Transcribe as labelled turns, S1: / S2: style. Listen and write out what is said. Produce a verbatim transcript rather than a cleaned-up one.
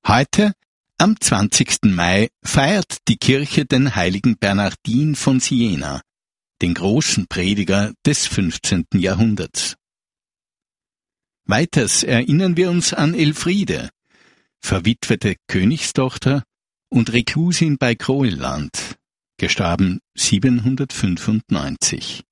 S1: Heute, am zwanzigsten Mai, feiert die Kirche den heiligen Bernardin von Siena, den großen Prediger des fünfzehnten Jahrhunderts. Weiters erinnern wir uns an Elfriede, verwitwete Königstochter und Reklusin bei Croilland, gestorben siebenhundertfünfundneunzig.